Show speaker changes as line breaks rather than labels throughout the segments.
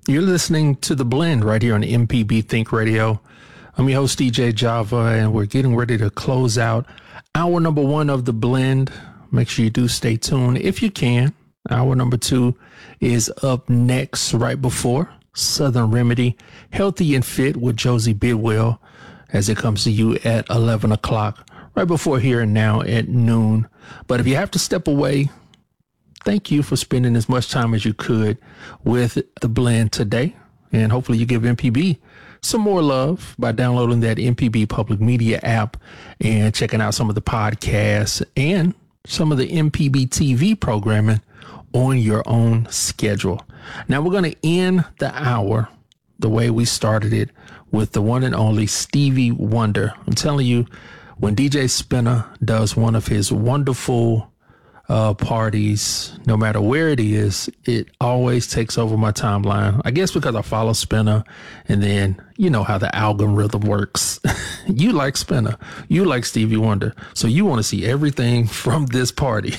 You're listening to The Blend right here on MPB Think Radio. I'm your host, DJ Java, and we're getting ready to close out hour number 1 of The Blend. Make sure you do stay tuned if you can. Hour number 2 is up next right before Southern Remedy, Healthy and Fit with Josie Bidwell, as it comes to you at 11 o'clock, right before Here and Now at noon. But if you have to step away, thank you for spending as much time as you could with The Blend today. And hopefully you give MPB some more love by downloading that MPB Public Media app and checking out some of the podcasts and some of the MPB TV programming on your own schedule. Now we're going to end the hour the way we started it with the one and only Stevie Wonder. I'm telling you, when DJ Spinner does one of his wonderful parties, no matter where it is, it always takes over my timeline. I guess because I follow Spinner, and then you know how the algorithm works. You like Spinner, you like Stevie Wonder, so you want to see everything from this party.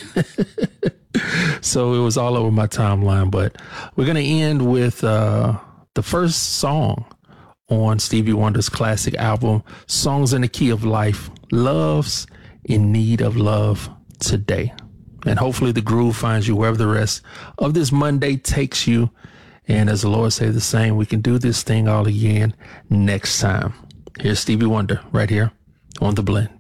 So it was all over my timeline. But we're going to end with the first song on Stevie Wonder's classic album, Songs in the Key of Life, Love's in Need of Love Today. And hopefully the groove finds you wherever the rest of this Monday takes you. And as the Lord say the same, we can do this thing all again next time. Here's Stevie Wonder right here on The Blend.